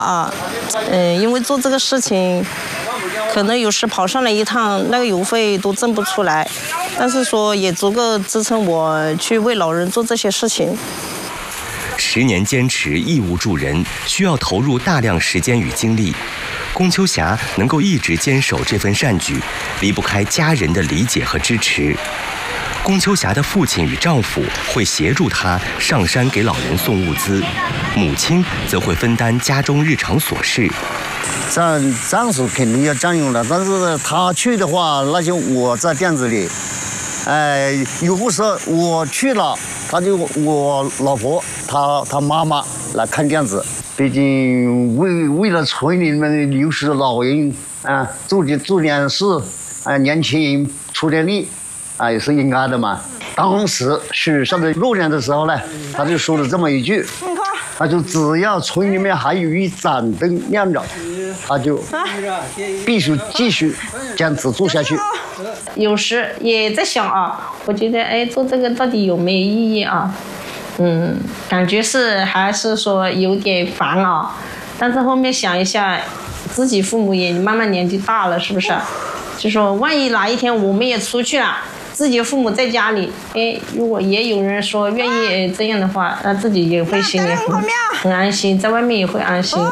因为做这个事情，可能有时跑上来一趟，那个油费都挣不出来，但是说也足够支撑我去为老人做这些事情。 10年坚持义务助人，需要投入大量时间与精力。龚秋霞能够一直坚守这份善举，离不开家人的理解和支持。龚秋霞的父亲与丈夫会协助她上山给老人送物资，母亲则会分担家中日常琐事。 丈夫肯定要占用了，但是他去的话，那就我在店子里。如果说我去了，他就我老婆他妈妈来看店子。毕竟为了村里面流失老人做点事年轻人出点力也是应该的嘛。当时许下的诺言的时候呢，他就说了这么一句，他就只要村里面还有一盏灯亮着，他就必须继续坚持做下去。 有时也在想我觉得做这个到底有没有意义感觉还是说有点烦但是后面想一下，自己父母也慢慢年纪大了，是不是？就说万一哪一天我们也出去了，自己父母在家里，如果也有人说愿意这样的话，那自己也会心里很安心，在外面也会安心。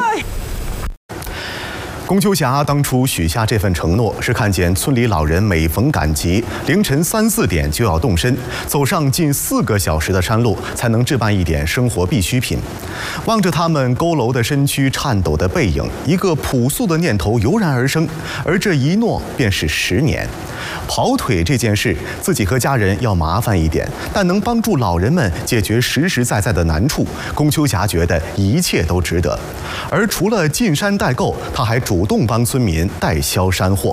龚秋霞当初许下这份承诺，是看见村里老人每逢赶集，凌晨3、4点就要动身，走上近4个小时的山路，才能置办一点生活必需品。望着他们佝偻的身躯、颤抖的背影，一个朴素的念头油然而生，而这一诺便是10年。跑腿这件事，自己和家人要麻烦一点，但能帮助老人们解决实实在在的难处，龚秋霞觉得一切都值得。而除了进山代购，她还主动帮村民代销山货。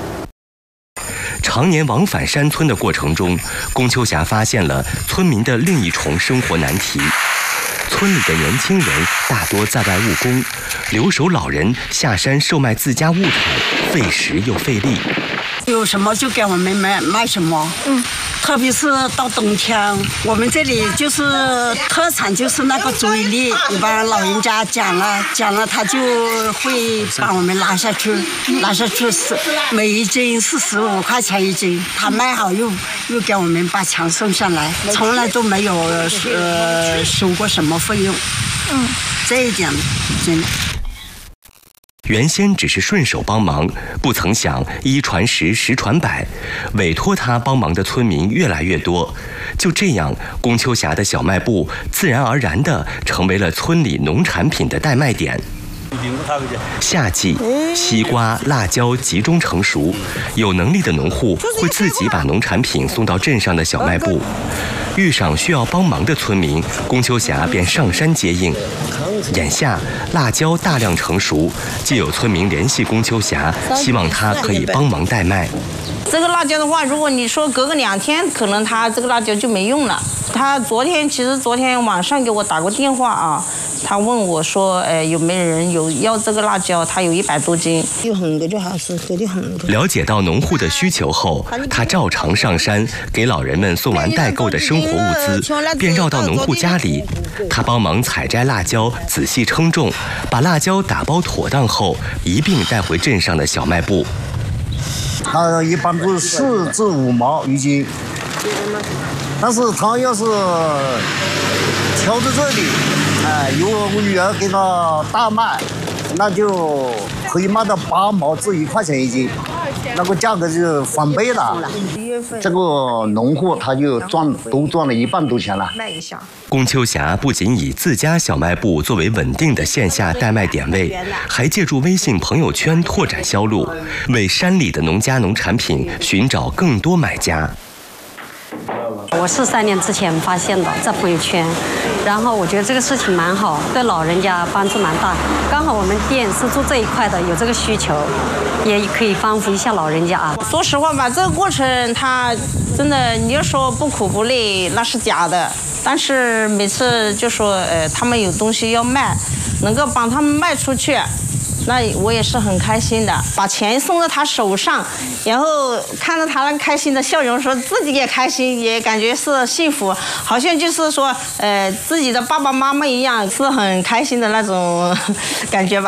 常年往返山村的过程中，龚秋霞发现了村民的另一重生活难题。村里的年轻人大多在外务工，留守老人下山售卖自家物产，费时又费力。 有什么就给我们卖什么，特别是到冬天，我们这里就是特产就是那个追粒，一般老人家讲了，他就会把我们拉下去是每一斤是15块钱一斤，他卖好又给我们把钱送上来，从来都没有收过什么费用，这一点真的。 原先只是顺手帮忙，不曾想1传10，10传100，委托他帮忙的村民越来越多。就这样，龚秋霞的小卖部自然而然地成为了村里农产品的代卖点。夏季，西瓜、辣椒集中成熟，有能力的农户会自己把农产品送到镇上的小卖部。遇上需要帮忙的村民，龚秋霞便上山接应。眼下辣椒大量成熟，既有村民联系龚秋霞，希望她可以帮忙代卖。 这个辣椒的话，如果你说隔个2天，可能它这个辣椒就没用了。他昨天晚上给我打过电话他问我说，有没有人要这个辣椒？他有100多斤。有很多就还是有很多。 了解到农户的需求后，他照常上山给老人们送完代购的生活物资，便绕到农户家里。他帮忙采摘辣椒，仔细称重，把辣椒打包妥当后，一并带回镇上的小卖部。 他一般都是4至5毛一斤，但是他要是挑在这里，如果我要给他大卖，那就可以卖到8毛至1块钱一斤，那个价格就翻倍了。这个农户他就都赚了1半多钱了。 龚秋霞不仅以自家小卖部作为稳定的线下代卖点位，还借助微信朋友圈拓展销路，为山里的农家农产品寻找更多买家。 我是3年之前发现的，在朋友圈，然后我觉得这个事情蛮好，对老人家帮助蛮大。刚好我们店是做这一块的，有这个需求，也可以帮扶一下老人家说实话吧，这个过程它真的，你要说不苦不累那是假的，但是每次就说他们有东西要卖，能够帮他们卖出去， 那我也是很开心的，把钱送到他手上，然后看到他那开心的笑容，说自己也开心，也感觉是幸福，好像就是说，自己的爸爸妈妈一样，是很开心的那种感觉吧。